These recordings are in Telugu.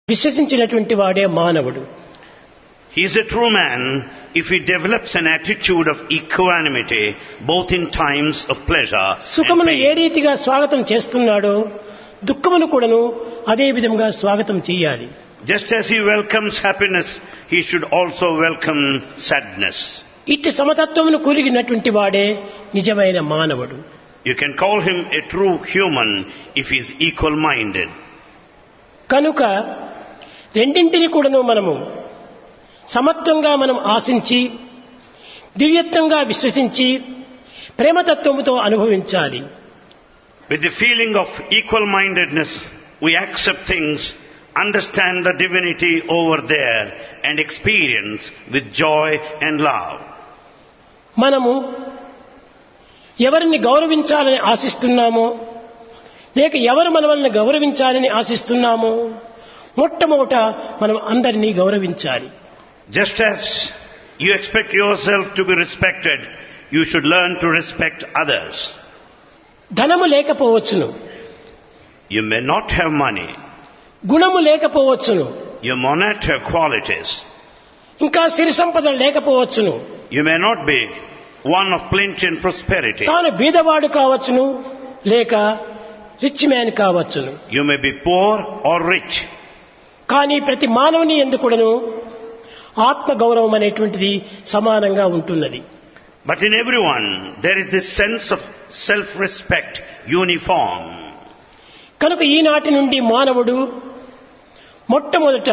విశ్వసించినటువంటి వాడే మానవుడు. He is a true man if he develops an attitude of equanimity both in times of pleasure and సుఖమును ఏ pain. రీతిగా స్వాగతం చేస్తున్నాడో దుఃఖమును కూడాను అదే విధంగా స్వాగతం చేయాలి. Just as he welcomes happiness, he should also welcome sadness. ఇట్టి సమతత్వమును కూలిగినటువంటి వాడే నిజమైన మానవుడు. You can call him a true human if he is equal-minded. కనుక రెండింటిని కూడాను మనము సమత్వంగా మనం ఆశించి దివ్యత్వంగా విశ్వసించి ప్రేమతత్వముతో అనుభవించాలి. With the feeling of equal-mindedness, we accept things, understand the divinity over there and experience with joy and love. మనము ఎవరిని గౌరవించాలని ఆశిస్తున్నామో లేక ఎవరు మనల్ని గౌరవించాలని ఆశిస్తున్నామో మొట్టమొదట మనం అందరినీ గౌరవించాలి. Just as you expect yourself to be respected, you should learn to respect others. ధనము లేకపోవచ్చును, You may not have money, గుణము లేకపోవచ్చును, you may not have qualities, ఇంకా సిరి సంపదలు లేకపోవచ్చును, you may not be one of plenty and prosperity, తాను బీదవాడు కావచ్చును లేక రిచ్ మ్యాన్ కావచ్చును. you may be poor or rich. కానీ ప్రతి మానవుని యందు కూడాను ఆత్మ గౌరవం అనేటువంటిది సమానంగా ఉంటున్నది. But in everyone there is this sense of self-respect uniform. కనుక ఈనాటి నుండి మానవుడు మొట్టమొదట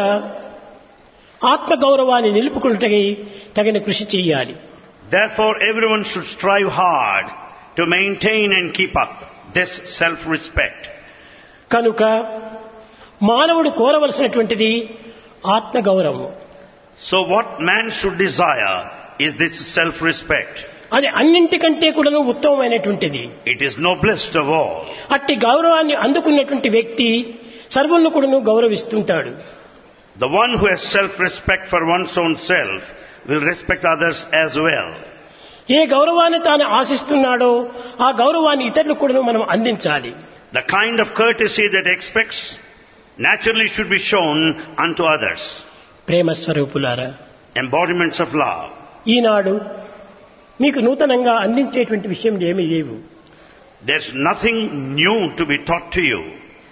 ఆత్మ గౌరవాన్ని నిలుపుకున్నటకై తగిన కృషి చేయాలి. Therefore everyone should strive hard to maintain and keep up this self-respect. కనుక మానవుడు కోరవలసినటువంటిది ఆత్మ గౌరవం. So what man should desire is this self-respect. అది అన్నింటికంటే కూడాను ఉత్తమమైనటువంటిది. It is noblest of all. అట్టి గౌరవాన్ని అందుకున్నటువంటి వ్యక్తి సర్వులను కూడాను గౌరవిస్తుంటాడు. The one who has self-respect for one's own self will respect others as well. ఏ గౌరవాన్ని తాను ఆశిస్తున్నాడో ఆ గౌరవాన్ని ఇతరులకు కూడాను మనం అందించాలి. The kind of courtesy that expects naturally should be shown unto others. ప్రేమ స్వరూపులారా, Embodiments of love. ఈనాడు మీకు నూతనంగా అందించేటువంటి విషయం ఏమీ లేవు. There's nothing new to be taught to you.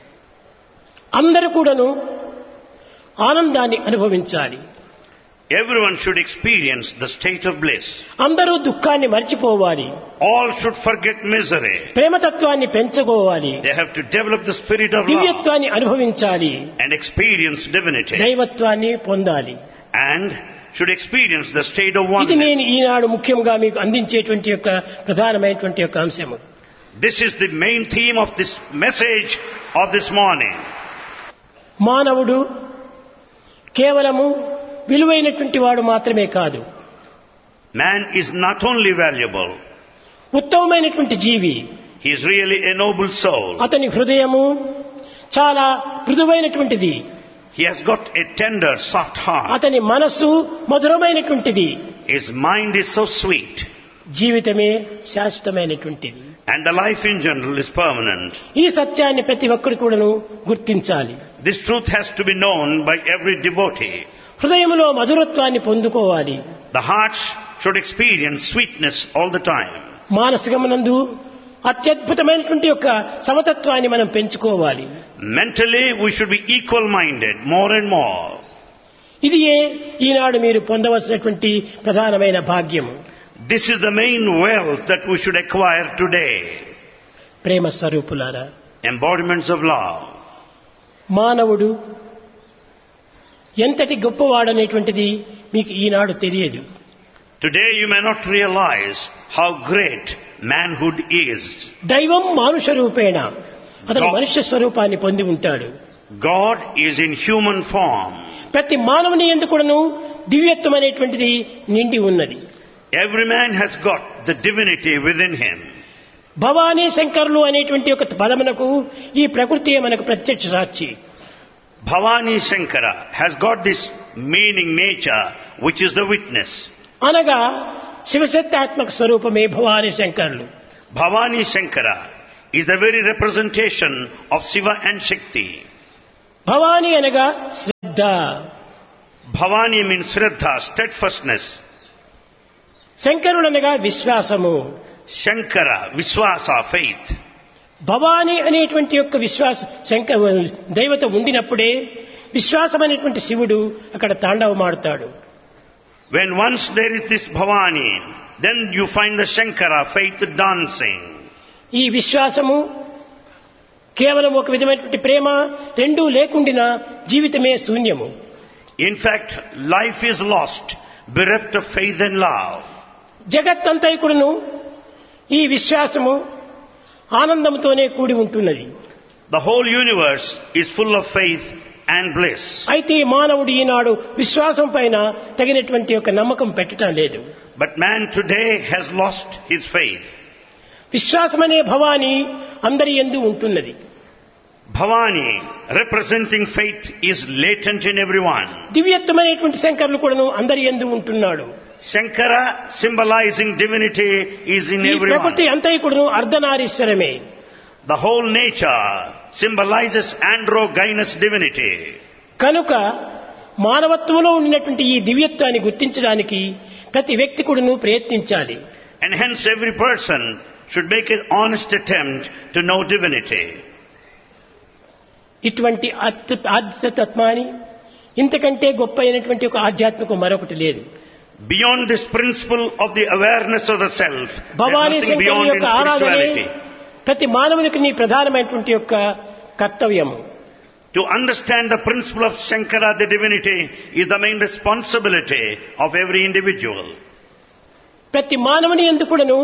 అందరూ కూడాను ఆనందాన్ని అనుభవించాలి. Everyone should experience the state of bliss. అందరూ దుఃఖాన్ని మర్చిపోవాలి. All should forget misery. ప్రేమతత్వాన్ని పెంచుకోవాలి. They have to develop the spirit of love దివ్యత్వాన్ని అనుభవించాలి. and experience divinity. దైవత్వాన్ని పొందాలి. And should experience the state of ఇది నేను oneness. ఈనాడు ముఖ్యంగా మీకు అందించేటువంటి యొక్క ప్రధానమైనటువంటి యొక్క అంశము. This is the main theme of this message of this morning. మానవుడు కేవలము విలువైనటువంటి వాడు మాత్రమే కాదు, Man is not only valuable, ఉత్తమమైనటువంటి జీవి. he is really a noble soul. అతని హృదయము చాలా మృదువైనటువంటిది. He has got a tender, soft heart. అతని మనస్సు మధురమైనటువంటిది. His mind is so sweet. జీవితమే శాశ్వతమైనటువంటిది. And the life in general is permanent. ఈ సత్యాన్ని ప్రతి ఒక్కరు కూడాను గుర్తించాలి. This truth has to be known by every devotee. హృదయములో మధురత్వాన్ని పొందుకోవాలి. The heart should experience sweetness all the time. మానసికమునందు అత్యద్భుతమైనటువంటి యొక్క సమతత్వాన్ని మనం పెంచుకోవాలి. Mentally, we should be equal-minded more and more. ఇది ఈనాడు మీరు పొందవలసినటువంటి ప్రధానమైన భాగ్యము. This is the main wealth that we should acquire today. ప్రేమ స్వరూపులారా, Embodiments of love. మానవుడు ఎంతటి గొప్పవాడనేటువంటిది మీకు ఈనాడు తెలియదు. Today you may not realize how great manhood is. దైవం మానుష రూపేణ, అతను మనుష్య స్వరూపాన్ని పొంది ఉంటాడు. God is in human form. ప్రతి మానవుని యందు కూడాను దివ్యత్వం అనేటువంటిది నిండి ఉన్నది. Every man has got the divinity within him. Bhavani శంకరులు అనేటువంటి ఒక పదమునకు ఈ ప్రకృతియే మనకు ప్రత్యక్ష సాక్షి. Bhavani Shankara has got this meaning nature which is the witness. అనగా శివశక్తాత్మక స్వరూపమే భవానీ శంకరులు. Bhavani Shankara is the very representation of Shiva and Shakti. Bhavani అనగా శ్రద్ధ. Bhavani means Shraddha, steadfastness. శంకరుడనగా విశ్వాసము. Shankara, Viswasa, faith. భవాని అనేటువంటి యొక్క దైవత ఉండినప్పుడే విశ్వాసం అనేటువంటి శివుడు అక్కడ తాండవమాడుతాడు. When once there is this Bhavani, then you find the Shankara, faith dancing. ఈ విశ్వాసము కేవలం ఒక విధమైనటువంటి ప్రేమ రెండూ లేకుండినా జీవితమే శూన్యము. In fact, life is lost, bereft of faith and love. జగత్తంతైకుడును ఈ విశ్వాసము ఆనందంతోనే కూడి ఉంటున్నది. The whole universe is full of faith and bliss. అయితే మానవుడు ఈనాడు విశ్వాసం పైన తగినటువంటి ఒక నమ్మకం పెట్టడం లేదు. But man today has lost his faith. విశ్వాసమనే Bhavani అందరి యందు ఉంటున్నది. Bhavani, representing faith, is latent in everyone. దివ్యత్వమైనటువంటి శంకరులు కూడాను అందరి యందు ఉంటున్నాడు. Shankara, symbolizing divinity, is in ఈ everyone. ప్రకృతి అంతైకుడును అర్ధనారీశ్వరమే. The whole nature symbolizes androgynous divinity. కనుక మానవత్వంలో ఉన్నటువంటి ఈ దివ్యత్వాన్ని గుర్తించడానికి ప్రతి వ్యక్తి కూడాను ప్రయత్నించాలి. And hence every person should make an honest attempt to know divinity. ఇటువంటి ఆధ్యాత్మాన్ని ఇంతకంటే గొప్ప అయినటువంటి ఒక ఆధ్యాత్మికం మరొకటి లేదు. Beyond this principle of the awareness of the self, there is Bhavani nothing శంకరుని beyond in యొక్క ఆరాధనే spirituality. ప్రతి మానవునికి నీ ప్రధానమైనటువంటి యొక్క కర్తవ్యము. To understand the principle of Shankara, the divinity, is the main responsibility of every individual. ప్రతి మానవుని యందు కూడాను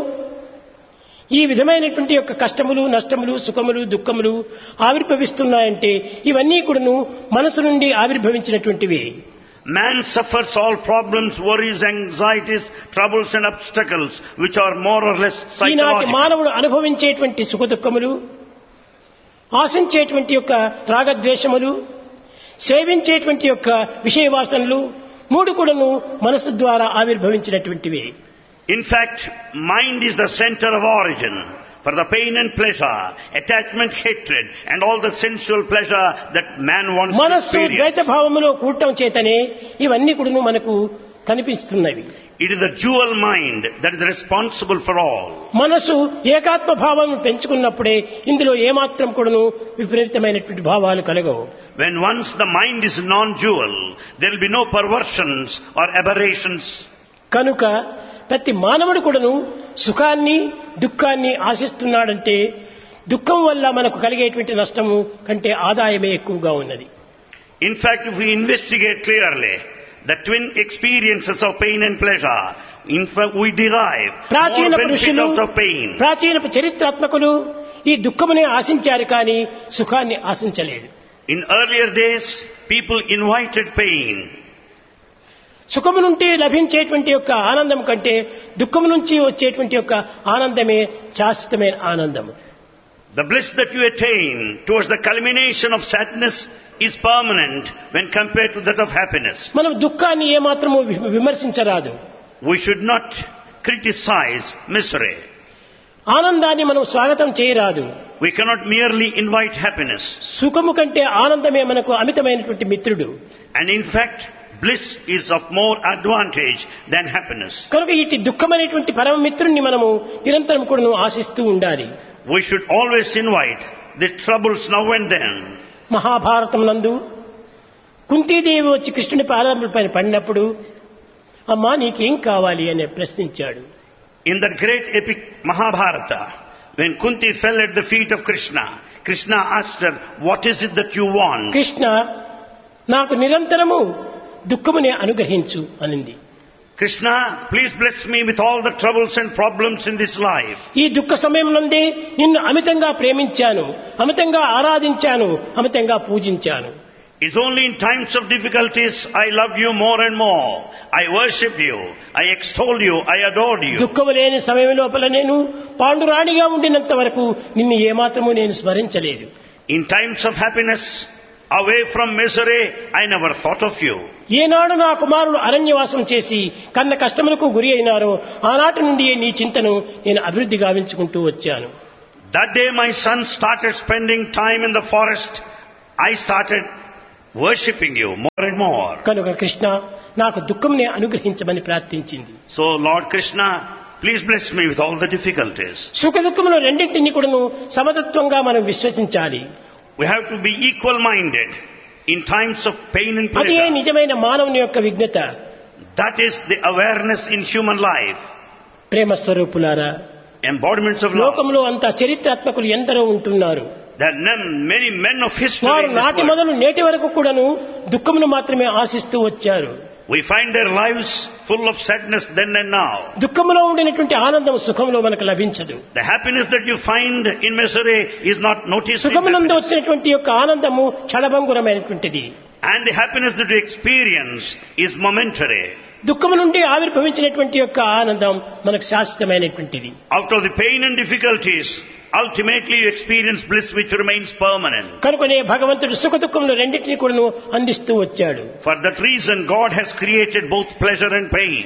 ఈ విధమైనటువంటి యొక్క కష్టములు, నష్టములు, సుఖములు, దుఃఖములు ఆవిర్భవిస్తున్నాయంటే ఇవన్నీ కూడాను మనసు నుండి ఆవిర్భవించినటువంటివి. Man suffers all problems, worries, anxieties, troubles and obstacles which are more or less ఈనాటి psychological. మానవుడు అనుభవించేటువంటి సుఖ దుఃఖములు, ఆశించేటువంటి యొక్క రాగద్వేషములు, సేవించేటువంటి యొక్క విషయవాసనలు మూడు కూడాను మనసు ద్వారా ఆవిర్భవించినటువంటివి. In fact, mind is the center of origin for the pain and pleasure, attachment, hatred, and all the sensual pleasure that man wants to మనస్సు experience. ద్వైత భావములో కూడటం చేతనే ఇవన్నీ కూడాను మనకు కనిపిస్తున్నవి. It is the dual mind that is responsible for all. మనసు ఏకాత్మ భావం పెంచుకున్నప్పుడే ఇందులో ఏమాత్రం కూడాను విపరీతమైనటువంటి భావాలు కలగవు. When once the mind is non-dual, there will be no perversions or aberrations. కనుక ప్రతి మానవుడు కూడాను సుఖాన్ని దుఃఖాన్ని ఆశిస్తున్నాడంటే దుఃఖం వల్ల మనకు కలిగేటువంటి నష్టము కంటే ఆదాయమే ఎక్కువగా ఉన్నది. In fact, if we investigate clearly the twin experiences of pain and pleasure, in fact we derive ప్రాచీన more benefit పురుషులు, out of pain. ప్రాచీన చరిత్రాత్మకులు ఈ దుఃఖమునే ఆశించారు కానీ సుఖాన్ని ఆశించలేదు. In earlier days, people invited pain. సుఖము నుండి లభించేటువంటి యొక్క ఆనందం కంటే దుఃఖము నుంచి వచ్చేటువంటి యొక్క ఆనందమే శాశ్వతమైన ఆనందము. The bliss that you attain towards the culmination of sadness is permanent when compared to that of happiness. మనం దుఃఖాన్ని ఏమాత్రము విమర్శించరాదు. We should not criticize misery. ఆనందాన్ని మనం స్వాగతం చేయరాదు. We cannot merely invite happiness. సుఖము కంటే ఆనందమే మనకు అమితమైనటువంటి మిత్రుడు. And in fact, bliss is of more advantage than happiness. కనుక ఇటు దుఃఖమైనటువంటి పరమ మిత్రుణ్ణి మనము నిరంతరం కూడా ఆశిస్తూ ఉండాలి. We should always invite the troubles now and then. Mahabharatam నందు కుంతీదేవి వచ్చి కృష్ణుని పాదాలపైన పడినప్పుడు అమ్మా నీకేం కావాలి అని ప్రశ్నించాడు. In that great epic Mahabharata, when Kunti fell at the feet of Krishna, Krishna asked her, what is it that you want? Krishna నాకు నిరంతరము దుఃఖమునే అనుగ్రహించు అనింది. Krishna, please bless me with all the troubles and problems in this life. ఈ దుఃఖ సమయం నందే నిన్ను అమితంగా ప్రేమించాను, అమితంగా ఆరాధించాను, అమితంగా పూజించాను. It's only in times of difficulties I love you more and more. I worship you, I extol you, I adored you. దుఃఖము లేని సమయం లోపల నేను పాండురాణిగా ఉండినంత వరకు నిన్ను ఏమాత్రము నేను స్మరించలేదు. In times of happiness, away from misery, I never thought of you. ఏనాడు నా కుమారుడు అరణ్యవాసం చేసి కన్న కష్టములకు గురి అయినారో ఆనాటి నుండి నీ చింతను నేను అభివృద్ధి గావించుకుంటూ వచ్చాను. That day my son started spending time in the forest, I started worshipping you more and more. కనుక కృష్ణ నాకు దుఃఖంని అనుగ్రహించమని ప్రార్థించింది. So Lord Krishna, please bless me with all the difficulties. సుఖ దుఃఖములు రెండింటినీ కూడాను సమతత్వంగా మనం విశ్వసించాలి. We have to be equal-minded in times of pain and అదే pleasure. నిజమైన మానవుని యొక్క విజ్ఞత. That is the awareness in human life. ప్రేమ స్వరూపులారా, Embodiments of love. లోకంలో అంతా చరిత్రాత్మకులు ఎందరో ఉంటున్నారు. There are many men of history వారు in this నాటి world. మొదలు నేటి వరకు కూడాను దుఃఖమును మాత్రమే ఆశిస్తూ వచ్చారు. We find their lives full of sadness then and now. దుఃఖములో ఉండినటువంటి ఆనందం సుఖంలో మనకు లభించదు. The happiness that you find in misery is not noticed in సుఖమునందు happiness. వచ్చినటువంటి యొక్క ఆనందము క్షణభంగురమైనటువంటిది. And the happiness that you experience is momentary. దుఃఖము నుండి ఆవిర్భవించినటువంటి యొక్క ఆనందం మనకు శాశ్వతమైనటువంటిది. Out of the pain and difficulties, ultimately you experience bliss which remains permanent. కనుకనే భగవంతుడు సుఖ దుఃఖములు రెండింటినీ కూడాను అందిస్తూ వచ్చాడు. For that reason, God has created both pleasure and pain.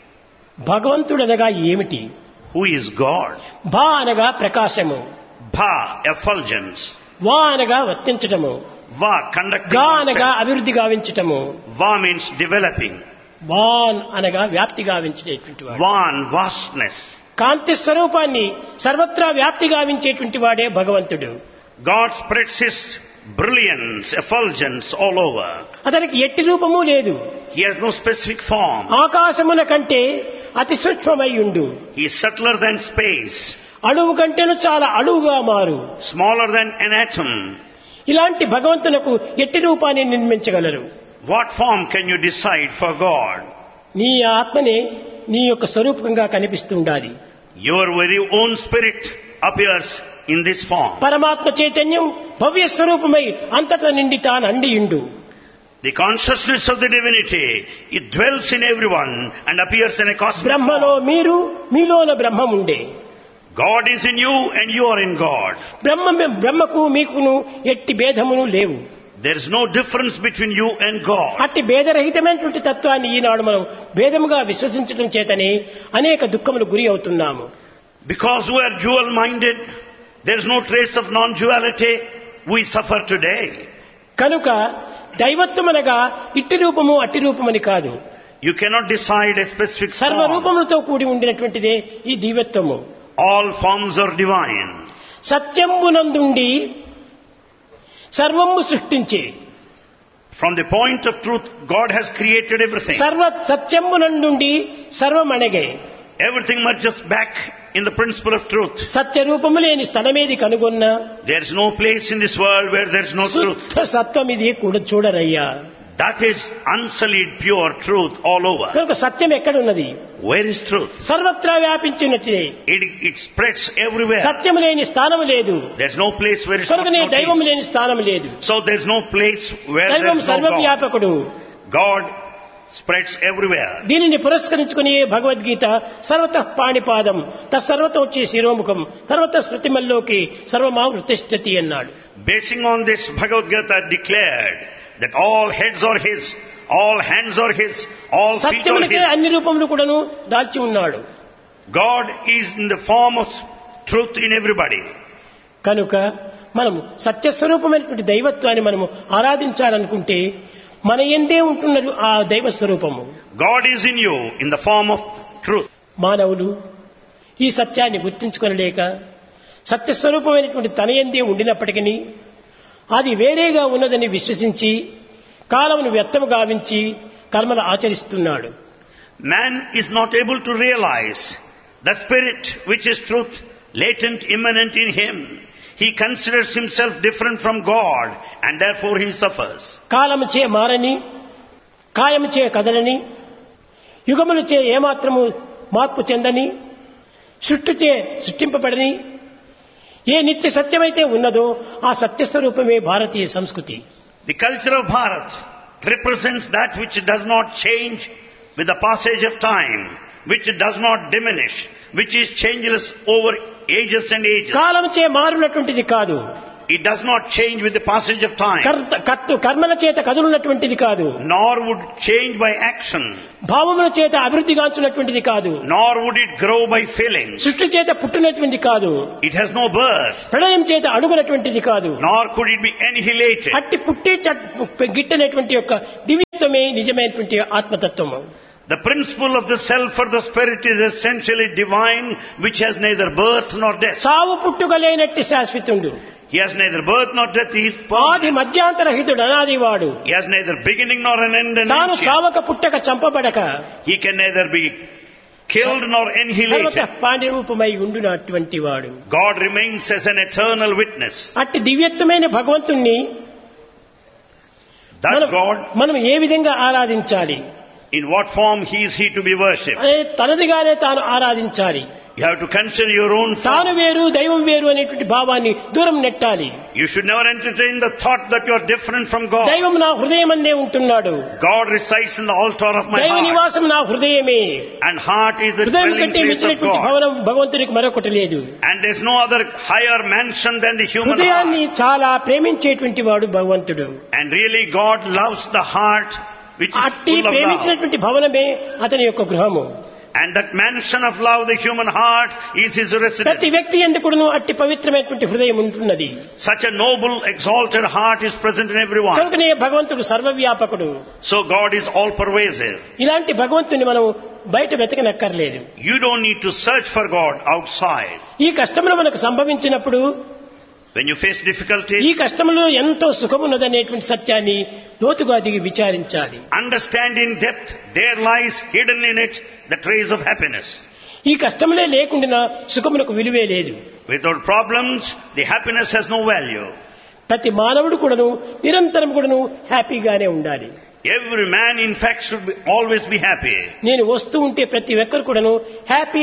భగవంతుడు అనగా ఏమిటి? Who is God? భా అనగా ప్రకాశము, Bha, effulgence. వా అనగా వర్తించటము, Va, conducting గా అనగా oneself. అభివృద్ధి గావించటము, Va means developing. వాన్ అనగా వ్యాప్తి గావించేటువంటి వాడు. Van, vastness. కాంతి స్వరూపాన్ని సర్వత్రా వ్యాప్తి గావించేటువంటి వాడే భగవంతుడు. God spreads His brilliance, effulgence all over. అతనికి ఎట్టి రూపము లేదు. He has no specific form. ఆకాశమున కంటే అతి సూక్ష్మమయ్యుండు, He is subtler than space, అణువు కంటేను చాలా అణువుగా మారు. smaller than an atom. ఇలాంటి భగవంతునకు ఎట్టి రూపాన్ని నిర్మించగలరు? What form can you decide for God? నీ ఆత్మనే నీ యొక్క స్వరూపంగా కనిపిస్తూ ఉండాలి. Your very own spirit appears in this form. పరమాత్మ చైతన్యం భవ్య స్వరూపమై అంతటా నిండి తాను అండియుండు. The consciousness of the divinity, it dwells in everyone and appears in a cosmic బ్రహ్మలో form. మీరు, మీలోన బ్రహ్మం ఉండే. God is in you and you are in God. బ్రహ్మకు మీకును ఎట్టి భేదమును లేవు. There is no difference between you and God. అట్టి భేదరహితమైనటువంటి తత్వాన్ని ఈనాడు మనం భేదముగా విశ్వసించడం చేతనే అనేక దుఃఖములు గురి అవుతున్నాము. Because we are dual-minded, there is no trace of non-duality, we suffer today. కనుక దైవత్వం అనగా ఇట్టి రూపము అట్టి రూపమని కాదు. You cannot decide a specific form. సర్వరూపములతో కూడి ఉండినటువంటిదే ఈ దివ్యత్వము. All forms are divine. సత్యంబునందుండి సర్వము సృష్టించే. From the point of truth, God has created everything. సర్వ సత్యంబునందుండి సర్వమణగే. Everything merges back in the principle of truth. సత్య రూపము లేని స్థలమేది కనుగొన్నా There is no place in this world where there is no truth. శుద్ధ సత్వం ఇది కూడా చూడరయ్యా. That is unsullied, pure truth all over. కనుక సత్యం ఎక్కడున్నది? Where is truth? సర్వత్రా వ్యాపించినట్లే. It spreads everywhere. సత్యము లేని స్థానము లేదు. There is no place where it's not కనుకనే దైవము noticed. లేని స్థానము లేదు. So there is no place where there దైవం is no God. సర్వవ్యాపకుడు. God spreads everywhere. దీనిని పురస్కరించుకుని భగవద్గీత సర్వతః పాణిపాదం తత్సర్వత వచ్చే శిరోముఖం సర్వత శృతిమల్లోకి సర్వమావృతిష్ఠతి అన్నాడు. Basing on this, Bhagavad Gita declared that all heads are His, all hands are His, all feet are సత్యమునికే His. అన్ని రూపములు కూడాను దాల్చి ఉన్నాడు. God is in the form of truth in everybody. కనుక మనము సత్యస్వరూపమైనటువంటి దైవత్వాన్ని మనము ఆరాధించాలనుకుంటే మన ఎందే ఉంటున్నారు ఆ దైవ స్వరూపము. God is in you in the form of truth. మానవులు ఈ సత్యాన్ని గుర్తించుకొనలేక సత్యస్వరూపమైనటువంటి తన ఎందే ఉండినప్పటికీ అది వేరేగా ఉన్నదని విశ్వసించి కాలమును వ్యర్థము గావించి కర్మలు ఆచరిస్తున్నాడు. Man is not able to realize the spirit which is truth latent, immanent in him. He considers himself different from God and therefore he suffers. కాలము చే మారని, కాయము చే కదలని, యుగములు చే ఏమాత్రము మార్పు చెందని, సృష్టిచే సృష్టింపబడని ఏ నిత్య సత్యమైతే ఉన్నదో ఆ సత్యస్వరూపమే భారతీయ సంస్కృతి. The culture of Bharat represents that which does not change with the passage of time, which does not diminish, which is changeless over ages and ages. కాలము చే మారినటువంటిది కాదు. It does not change with the passage of time. కర్మల చేత కదులున్నటువంటిది కాదు. Nor would change by action. భావముల చేత అభివృద్ధిగాంచున్నటువంటిది కాదు. Nor would it grow by feelings. సృష్టి చేత పుట్టినటువంటిది కాదు. It has no birth. ప్రళయం చేత అడుగునటువంటిది కాదు. Nor could it be annihilated. అట్టి పుట్టి గిట్టనేటువంటి యొక్క దివ్యత్వమే నిజమైనటువంటి ఆత్మతత్వము. The principle of the self or the spirit is essentially divine, which has neither birth nor death. సావు పుట్టుకలేనట్టి శాశ్వతుడు. He has neither birth nor death. He is ఆది permanent. మధ్యాంతరహితుడు అనాదివాడు. He has neither beginning nor an end and తాను ancient. చావక పుట్టక చంపబడక He can neither be killed nor సర్వత annihilated. పాండిరూపమై ఉండునటువంటి వాడు. God remains as an eternal witness. అట్టి దివ్యత్వమైన భగవంతుణ్ణి That God, మనం ఏ విధంగా ఆరాధించాలి? in what form is He to be worshipped? అనే తనదిగానే తాను ఆరాధించాలి. You have to consider your own తాను form. వేరు దైవం వేరు అనేటువంటి భావాన్ని దూరం నెట్టాలి. You should never entertain the thought that you are different from God. దైవం నా హృదయమందే ఉంటున్నాడు. God resides in the altar of my దైవ heart. నివాసం నా హృదయమే. And heart is the హృదయం dwelling కంటే place of మించినటువంటి God. భవనం భగవంతునికి మరొకటి లేదు. And there is no other higher mansion than the human హృదయాన్ని heart. చాలా ప్రేమించేటువంటి వాడు భగవంతుడు. And really God loves the heart which is అట్టి full of love. ప్రేమించినటువంటి భవనమే అతని యొక్క గృహము. And that mansion of love, the human heart, is his ప్రతి residence. వ్యక్తి ఎందుకును అట్టి పవిత్రమైనటువంటి హృదయం ఉంటున్నది. Such a noble, exalted heart is present in everyone. కనుకనే భగవంతుడు సర్వవ్యాపకుడు. So God is all pervasive. ఇలాంటి భగవంతుని మనం బయట వెతకనక్కర్లేదు. You don't need to search for God outside. ఈ కష్టములు మనకు సంభవించినప్పుడు When you face ఈ difficulties, కష్టములో ఎంతో సుఖమున్నదనేటువంటి సత్యాన్ని లోతుగా దిగి విచారించాలి. understand in depth, there lies hidden in it the trace of happiness. ఈ కష్టములే లేకుండా సుఖమునకు విలువే లేదు. Without problems, the happiness has no value. ప్రతి మానవుడు కూడాను నిరంతరం కూడాను హ్యాపీగానే ఉండాలి. Every man, in fact, should always be happy. నేను వస్తూ ఉంటే ప్రతి ఒక్కరు కూడాను హ్యాపీ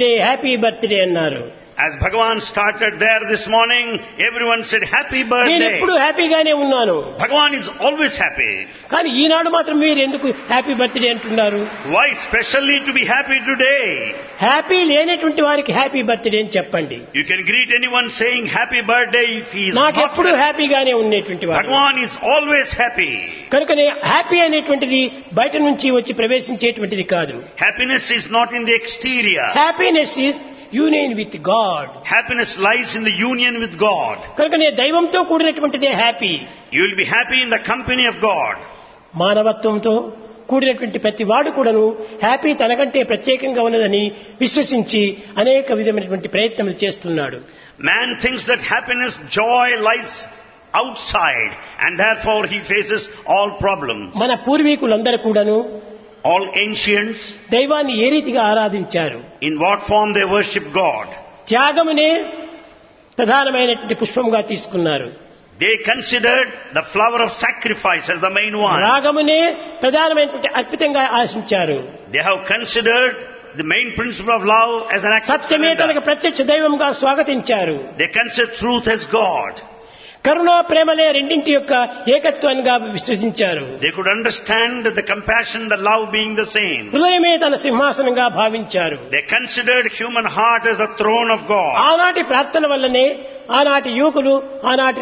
బర్త్డే అన్నారు. As Bhagavan started there this morning, everyone said, Happy నేను birthday. ఎప్పుడు హ్యాపీగానే ఉన్నాను. Bhagavan is always happy. కానీ ఈనాడు మాత్రం మీరు ఎందుకు హ్యాపీ బర్త్డే అంటున్నారు? Why specially to be happy today? Happy లేనటువంటి వారికి హ్యాపీ బర్త్డే అని చెప్పండి. You can greet anyone saying happy birthday if he is not నాకెప్పుడు happy. హ్యాపీగానే ఉండేటువంటి వారు. Bhagavan is always happy. కనుకనే హ్యాపీ అనేటువంటిది బయట నుంచి వచ్చి ప్రవేశించేటువంటిది కాదు. Happiness is not in the exterior. Happiness is union with God. Happiness lies in the union with God. కనుకనే దైవంతో కూడినటువంటిదే happy. You will be happy in the company of God. మానవత్వంతో కూడినటువంటి ప్రతి వాడు కూడాను హ్యాపీ తనకంటే ప్రత్యేకంగా ఉన్నదని విశ్వసించి అనేక విధమైనటువంటి ప్రయత్నములు చేస్తున్నాడు. Man thinks that happiness, joy lies outside, and therefore he faces all problems. మన పూర్వీకులందరూ కూడాను All ancients, దైవాన్ని ఏ రీతిగా ఆరాధించారు? in what form they worship God? త్యాగమునే ప్రధానమైనటువంటి పుష్పంగా తీసుకున్నారు. They considered the flower of sacrifice as the main one. రాగమునే ప్రధానమైనటువంటి అర్పితంగా ఆశించారు. They have considered the main principle of love as an act of సత్యమే తనకు surrender. ప్రత్యక్ష దైవంగా స్వాగతించారు. They consider truth as God. కరుణ ప్రేమలే రెండింటి యొక్క ఏకత్వంగా విశ్వసించారు. They could understand the compassion, the love being the same. హృదయమే తన సింహాసనంగా భావించారు. They considered human heart as the throne of God. ఆనాటి ప్రార్థన వల్లనే ఆనాటి యువకులు ఆనాటి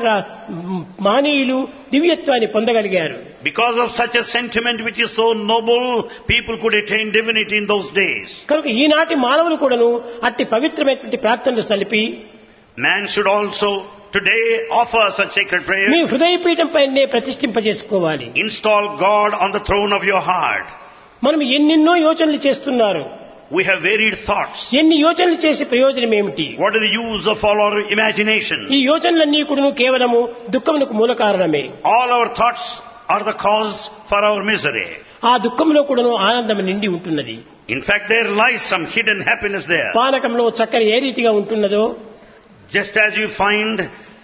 మానీయులు దివ్యత్వాన్ని పొందగలిగారు. Because of such a sentiment which is so noble, people could attain divinity in those days. కనుక ఈనాటి మానవులు కూడాను అట్టి పవిత్రమైనటువంటి ప్రార్థనలు సలిపి Man should also today offer such sacred me prayers. హృదయపీఠం పైనే ప్రతిష్ఠింపజేసుకోవాలి. Install God on the throne of your heart. మనం ఎన్నెన్నో యోచనలు చేస్తున్నారు. We have varied thoughts. ఎన్ని యోచనలు చేసే ప్రయోజనం ఏమిటి? What is the use of all our imagination? ఈ యోచనలన్నీ కూడాను కేవలము దుఃఖమునకు మూల కారణమే. All our thoughts are the cause for our misery. ఆ దుఃఖంలో కూడాను ఆనందం నిండి ఉంటున్నది. In fact, there lies some hidden happiness there. పానకంలో చక్కెర ఏ రీతిగా ఉంటున్నదో Just as you find,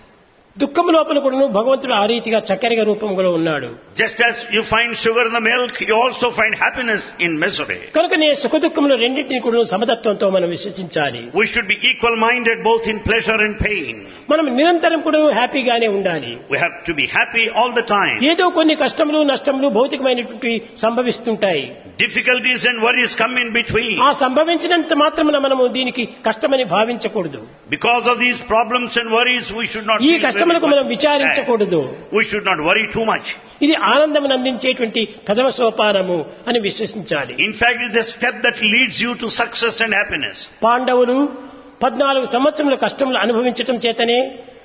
దుఃఖము లోపల కూడాను భగవంతుడు ఆ రీతిగా చక్కెరగా రూపంలో ఉన్నాడు. just as you find sugar in the milk, you also find happiness in misery. కనుకనే సుఖ దుఃఖములు రెండింటిని కూడా సమతత్వంతో మనం విశ్వసించాలి. We should be equal-minded both in pleasure and pain. మనం నిరంతరం కూడా హ్యాపీగానే ఉండాలి. We have to be happy all the time. ఏదో కొన్ని కష్టములు నష్టములు భౌతికమైనటువంటి సంభవిస్తుంటాయి. Difficulties and worries come in between. ఆ సంభవించినంత మాత్రమున మనము దీనికి కష్టమని భావించకూడదు. Because of these problems and worries, we should not ఈ feel కష్టం కష్టములకు మనం విచారించకూడదు. We should not worry too much. ఇది ఆనందమును అందించేటువంటి ప్రథమ సోపానము అని విశ్వసించాలి. In fact, it is a step that leads you to success and happiness. పాండవులు 14 సంవత్సరముల కష్టములు అనుభవించటం చేతనే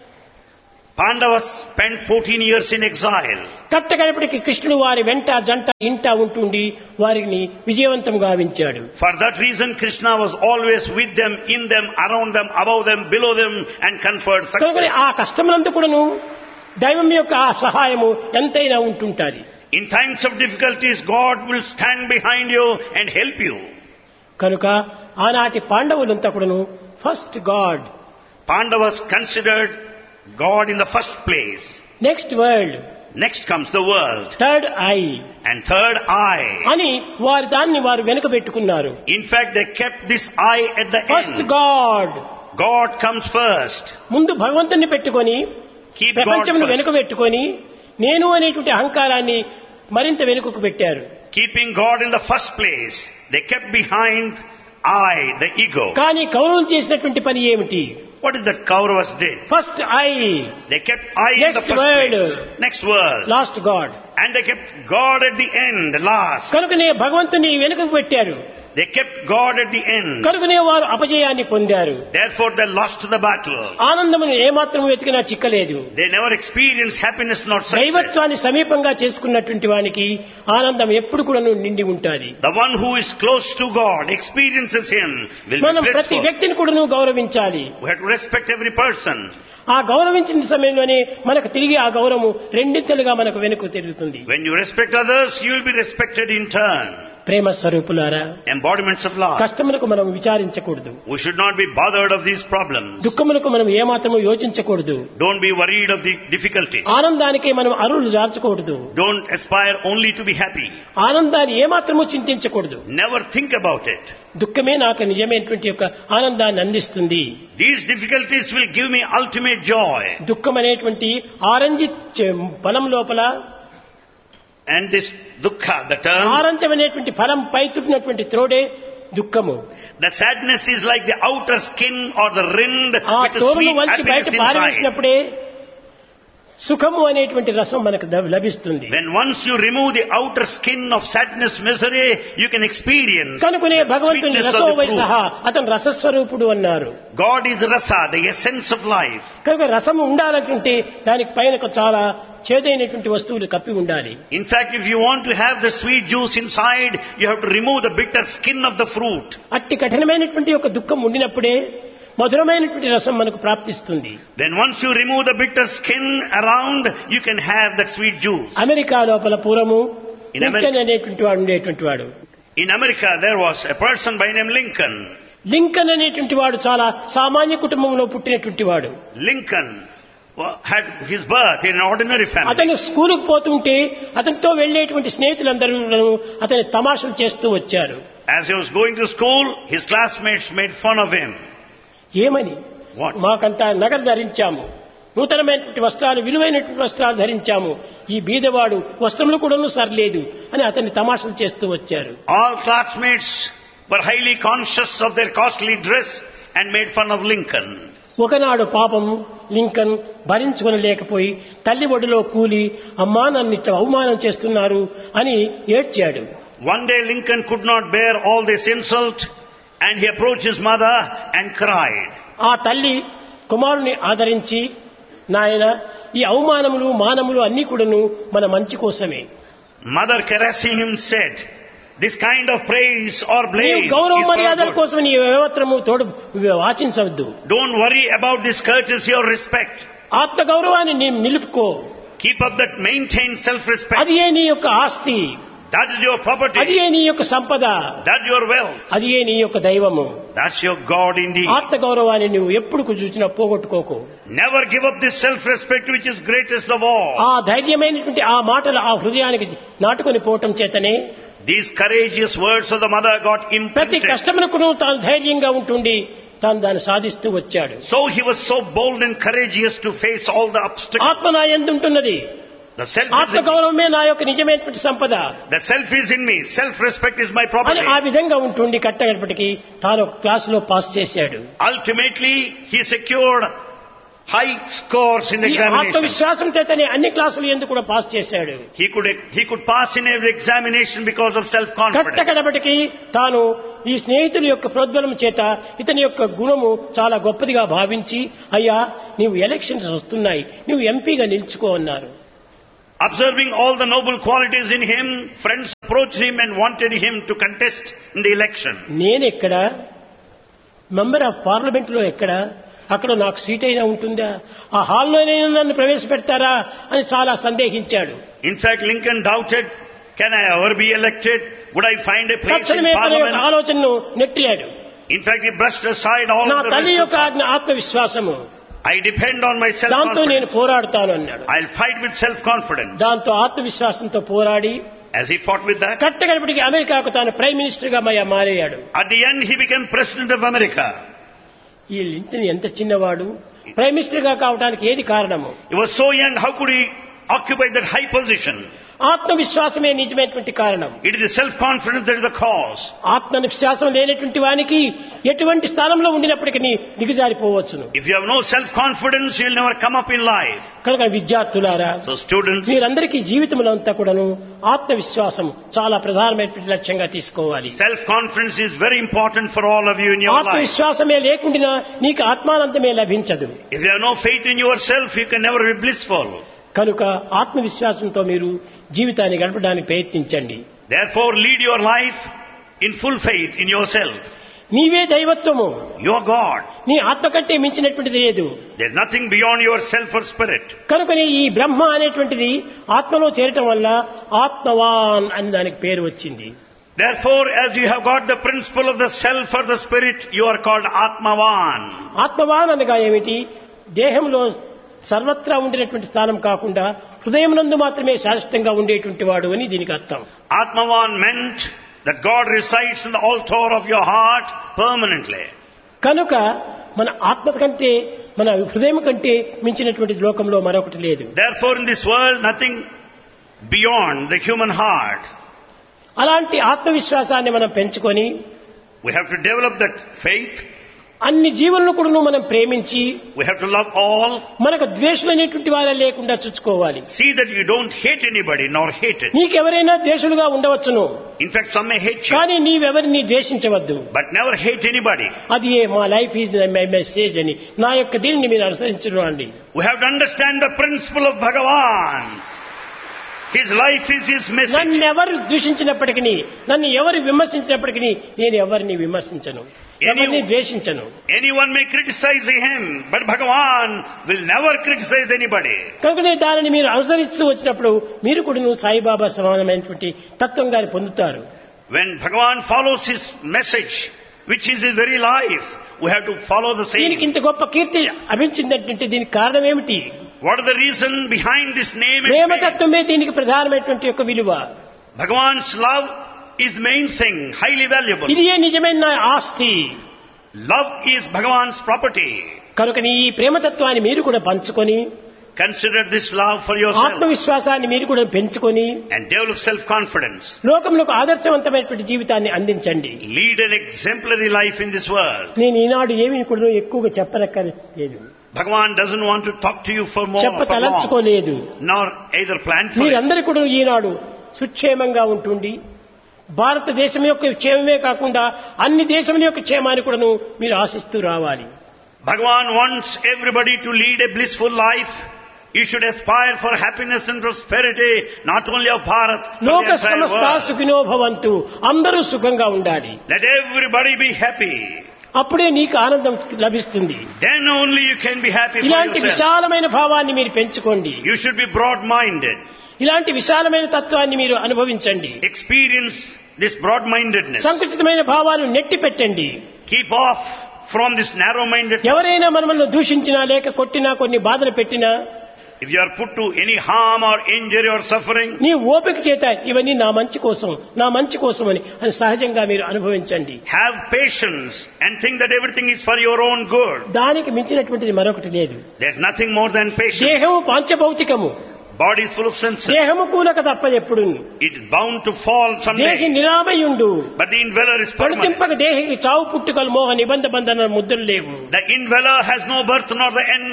Pandavas spent 14 years in exile. కట్టగడపటికి కృష్ణుడు వారి వెంట జంట ఇంట ఉంటుండి వారిని విజయవంతం గావించాడు. For that reason, Krishna was always with them, in them, around them, above them, below them, and conferred success. కనుక ఆ కష్టములంతా కూడాను దైవం యొక్క ఆ సహాయము ఎంతైనా ఉంటుంటాది. In times of difficulties, God will stand behind you and help you. కనుక ఆనాటి పాండవులంతా కూడాను first God, Pandavas considered God in the first place. Next world, Next comes the world. Third I And third eye. అని దాన్ని వారు వెనుక పెట్టుకున్నారు. In fact, they kept this eye at the first end. God, God comes first. ముందు భగవంతుని పెట్టుకొని Keep God ప్రపంచమును వెనుక first. పెట్టుకొని నేను అనేటువంటి అహంకారాన్ని మరింత వెనుకకు పెట్టారు. Keeping God in the first place, they kept behind I, the ego. కానీ కౌరవులు చేసినటువంటి పని ఏమిటి? What is that Kauravas did? First I, They kept I in the Next first world. place. Next world. Last God. And they kept God at the end, last. కనుకనే భగవంతుని వెనుకకు పెట్టారు. They kept God at the end. కనుకనే వారు అపజయాన్ని పొందారు. Therefore they lost the battle. ఆనందమును ఏమాత్రం వెతికినా చిక్కలేదు. They never experienced happiness, not success. దైవత్వాన్ని సమీపంగా చేసుకున్నటువంటి వానికి ఆనందం ఎప్పుడు కూడా నిండి ఉంటాది. The one who is close to God, experiences Him, will మనం be ప్రతి blissful. వ్యక్తిని కూడా గౌరవించాలి. We have to respect every person. ఆ గౌరవించిన సమయంలోనే మనకు తిరిగి ఆ గౌరవము రెండింతలుగా మనకు వెనుక తిరుగుతుంది. When you respect others, you will be respected in turn. ప్రేమ స్వరూపులారా, Embodiments of love. కష్టములకు మనం విచారించకూడదు. We should not be bothered of these problems. దుఃఖములకు మనం ఏమాత్రము యోచించకూడదు. Don't be worried of the difficulties. ఆనందానికే మనం అరువులు దాల్చకూడదు. Don't aspire only to be happy. ఆనందాన్ని ఏమాత్రము చింతించకూడదు. Never think about it. దుఃఖమే నాకు నిజమైనటువంటి యొక్క ఆనందాన్ని అందిస్తుంది. These difficulties will give me ultimate joy. దుఃఖం అనేటువంటి ఆరెంజ్ ఫలం లోపల And this dukkha, the term, orange అనేటువంటి ఫలం పై తుట్టినటువంటి త్రోడే దుఃఖము. the sadness is like the outer skin or the rind ఆ with a తోరును sweet వంచి బయట happiness inside. పారవేసినప్పుడే సుఖము అనేటువంటి రసం మనకు లభిస్తుంది. When once you remove the outer skin of sadness, misery, you can experience కనుకనే the భగవంతుని sweetness of రసోవై the సహా fruit. అతను రసస్వరూపుడు అన్నారు. God is rasa, the essence of life. కనుక రసం ఉండాలంటే దానికి పైన చాలా చేదైనటువంటి వస్తువులు కప్పి ఉండాలి. In fact, if you want to have the sweet juice inside, you have to remove the bitter skin of the fruit. అట్టి కఠినమైనటువంటి ఒక దుఃఖం ఉండినప్పుడే మధురమైనటువంటి రసం మనకు ప్రాప్తిస్తుంది. Then once you remove the bitter skin around, you can have that sweet juice. America లోపల పూర్వము In లింకన్ అనేటువంటి వాడు ఉండేటువంటి వాడు. In America, there was a person by name Lincoln. Lincoln అనేటువంటి వాడు చాలా సామాన్య కుటుంబంలో పుట్టినటువంటి వాడు. Lincoln had his birth in an ordinary family. అతను స్కూలుకు పోతుంటే అతనితో వెళ్లేటువంటి స్నేహితులందరూ అతని తమాషలు చేస్తూ వచ్చారు. As he was going to school, his classmates made fun of him. ఏమని? What? మాకంతా నగలు ధరించాము, నూతనమైనటువంటి వస్త్రాలు, విలువైనటువంటి వస్త్రాలు ధరించాము, ఈ బీదవాడు వస్త్రములు కూడాను సరిలేదు అని అతన్ని తమాషలు చేస్తూ వచ్చారు. All classmates were highly conscious of their costly dress and made fun of Lincoln. ఒకనాడు పాపం లింకన్ భరించుకొనలేకపోయి తల్లి ఒడిలో కూలి అమ్మా నన్ను ఇట్లా అవమానం చేస్తున్నారు అని ఏడ్చాడు. One day Lincoln could not bear all this insult and he approached his mother and cried. ఆ తల్లి కుమారుని ఆదరించి, నాయన ఈ అవమానములు మానములు అన్ని కూడాను మన మంచి కోసమే. Mother caressing him said, this kind of praise or blame is గౌరవ for మర్యాదల good. కోసం నీ ఏమాత్రము తోడు వాచించవద్దు. Don't worry about this courtesy or respect. ఆత్మ గౌరవాన్ని నీ నిలుపుకో. Keep up that maintained self-respect. అది ఏ నీ యొక్క ఆస్తి, That is your అది property. ఏ నీ యొక్క సంపద, That is your wealth. అది ఏ నీ యొక్క దైవము. That's your God indeed. ఆత్మ గౌరవాన్ని నువ్వు ఎప్పుడు చూసినా పోగొట్టుకోకు. Never give up this self-respect which is greatest of all. ఆ ధైర్యమైనటువంటి ఆ మాటలు ఆ హృదయానికి నాటుకొని పోవటం చేతనే These courageous words of the mother got ప్రతి imprinted. కష్టమునకు తాను ధైర్యంగా ఉంటుండి తాను దాన్ని సాధిస్తూ వచ్చాడు. So he was so bold and courageous to face all the obstacles. ఆత్మ నా యందు ఉంటున్నది, The self is ఆత్మ in me. గౌరవమే నా యొక్క నిజమైనటువంటి సంపద The self is in me. Self-respect is my అని property. ఆ విధంగా ఉంటుండి కట్టగడపటికి తాను ఒక క్లాసులో పాస్ చేశాడు. Ultimately, he secured high scores in the ఈ examination. ఆత్మవిశ్వాసం చేతనే అన్ని క్లాసులు ఎందుకు కూడా పాస్ చేశాడు. He could pass in every examination because of self-confidence. కట్టకడబటికి తాను ఈ స్నేహితుల యొక్క ప్రోద్బలం చేత ఇతని యొక్క గుణము చాలా గొప్పదిగా భావించి, అయ్యా నీవు ఎలక్షన్స్ వస్తున్నాయి, నువ్వు ఎంపీగా నిలుచుకో అన్నారు. Observing all the noble qualities in him, friends approached him and wanted him to contest in the election. నేనెక్కడ మెంబర్ ఆఫ్ పార్లమెంట్ లో ఎక్కడ, అక్కడ నాకు సీట్ అయినా ఉంటుందా, ఆ హాల్లోనైనా నన్ను ప్రవేశపెడతారా అని చాలా సందేహించాడు. In fact, Lincoln doubted, can I ever be elected? Would I find a place in తక్షణమే తన యొక్క parliament? ఆలోచనను నెట్టియాడు. In fact, he brushed aside all నా of the తల్లి rest యొక్క of ఆత్మవిశ్వాసము, I depend on my దాంతో నేను self-confidence. పోరాడుతాను అన్నాడు. I'll fight with self-confidence. దాంతో ఆత్మవిశ్వాసంతో పోరాడి As he fought with that, కట్టగడపటికి అమెరికాకు తాను ప్రైమ్ మినిస్టర్ గా మారాడు. at the end he became President of America. ఈ లింకన్ ఎంత చిన్నవాడు, ప్రైమ్ మినిస్టర్ గా కావడానికి ఏది కారణము? He was so young, how could he occupy that high position? ఆత్మవిశ్వాసమే నిజమైనటువంటి కారణం. It is the self-confidence that is the cause. ఆత్మవిశ్వాసం లేనటువంటి వానికి ఎటువంటి స్థానంలో ఉండినప్పటికీ దిగజారిపోవచ్చును. If you have no self-confidence, you will never come up in life. కనుక విద్యార్థులారా, So students, మీరందరికీ జీవితంలో అంతా కూడాను ఆత్మవిశ్వాసం చాలా ప్రధానమైనటువంటి లక్ష్యంగా తీసుకోవాలి. self-confidence is very important for all of you in your life. ఆత్మవిశ్వాసమే లేకుండా నీకు ఆత్మానందమే లభించదు. If you have no faith in yourself, you can never be blissful. కనుక ఆత్మవిశ్వాసంతో మీరు జీవితాన్ని గడపడానికి ప్రయత్నించండి. Therefore, lead your life in full faith in yourself. నీవే దైవత్వము, You are God. నీ ఆత్మ కంటే మించినటువంటిది లేదు. There is nothing beyond yourself or spirit. కనుకనే ఈ బ్రహ్మ అనేటువంటిది ఆత్మలో చేరటం వల్ల ఆత్మవాన్ అని దానికి పేరు వచ్చింది. Therefore, as you have got the principle of the self or the spirit, you are called Atmavan. ఆత్మవాన్ అనగా ఏమిటి? దేహంలో సర్వత్రా ఉండినటువంటి స్థానం కాకుండా హృదయం నందు మాత్రమే శాశ్వతంగా ఉండేటువంటి వాడు అని దీనికి అర్థం. Atmavan meant that God resides in the altar of your heart permanently. కనుక మన ఆత్మ కంటే, మన హృదయం కంటే మించినటువంటి లోకంలో మరొకటి లేదు. Therefore, in this world, nothing beyond the human heart. అలాంటి ఆత్మవిశ్వాసాన్ని మనం పెంచుకొని We have to develop that faith. అన్ని జీవులను కూడా మనం ప్రేమించి We have to love all. మనకు ద్వేషులైనటువంటి వారే లేకుండా చూసుకోవాలి. See that you don't hate anybody nor hate it. నీకెవరైనా ద్వేషులుగా ఉండవచ్చును, In fact, some may hate you, కానీ నీవెవరిని ద్వేషించవద్దు. but never hate anybody. అది మా లైఫ్ ఈజ్ మై మెసేజ్ అని, నా యొక్క దీనిని మీరు అనుసరించడం అండి. We have to understand the principle of Bhagavan. His life is his message. నన్ను ఎవరు దూషించినప్పటికీ, నన్ను ఎవరు విమర్శించినప్పటికీ నేను ఎవరిని విమర్శించను, ఎవరిని ద్వేషించను. Anyone may criticize him, but Bhagavan will never criticize anybody. కనుకనే దానిని మీరు అనుసరిస్తూ వచ్చినప్పుడు మీరు కూడా సాయిబాబా సమానమైనటువంటి తత్వం గాని పొందుతారు. When Bhagavan follows his message, which is his very life, we have to follow the దీనికి same. ఇంత గొప్ప కీర్తి అభించిందంటే దీనికి కారణం ఏమిటి? What is the reason behind this name and fame? ప్రేమతత్వమే దీనికి ప్రధానమైనటువంటి యొక్క విలువ. Bhagavan's love is the main thing, highly valuable. ఇది నిజమైన ఆస్తి. Love is Bhagavan's property. కనుక ఈ ప్రేమతత్వాన్ని మీరు కూడా పంచుకొని, Consider this love for yourself ఆత్మవిశ్వాసాన్ని మీరు కూడా పెంచుకొని and develop self-confidence. లోకంలో ఆదర్శవంతమైనటువంటి జీవితాన్ని అందించండి. Lead an exemplary life in this world. నేను ఈనాడు ఏమీ కూడా ఎక్కువగా చెప్పనక్కర్లేదు, Bhagavan doesn't want to talk to you for more, for long, చెప్పతలంచుకోలేదు. nor either plan for it. మీరందరూ కూడా ఈనాడు సుక్షేమంగా ఉంటుండి భారతదేశం యొక్క క్షేమమే కాకుండా అన్ని దేశముల యొక్క క్షేమాన్ని కూడా మీరు ఆశిస్తూ రావాలి. Bhagavan wants everybody to lead a blissful life. You should aspire for happiness and prosperity, not only of Bharat, but the లోక entire సమస్త world. సుఖినో భవంతు, అందరూ సుఖంగా ఉండాలి. Let everybody be happy. అప్పుడే నీకు ఆనందం లభిస్తుంది. Then only you can be happy for ఇలాంటి yourself. విశాలమైన భావాన్ని మీరు పెంచుకోండి. You should be broad-minded. ఇలాంటి విశాలమైన తత్వాన్ని మీరు అనుభవించండి. Experience this broad-mindedness. సంకుచితమైన భావాలు నెట్టి పెట్టండి. Keep off from this narrow-mindedness. ఎవరైనా మనల్ని దూషించినా లేక కొట్టినా కొన్ని బాధలు పెట్టినా If you are put to any harm or injury or suffering, నీ ఓపిక చేత ఇవన్నీ నా మంచి కోసం, నా మంచి కోసం అని సహజంగా మీరు అనుభవించండి. have patience and think that everything is for your own good. దానికి మించినటువంటిది మరొకటి లేదు. There's nothing more than patience. దేహము పాంచభౌతికము, Body is full of senses. దేహము కూలక తప్పదెప్పుడు, It is bound to fall దేహి someday. నిరామయుండు, But the indweller is permanent. పడుతింపక దేహికి చావు పుట్టుకలు మోహ నిబంధ బంధన ముద్రలు లేవు. The indweller has no birth nor the end nor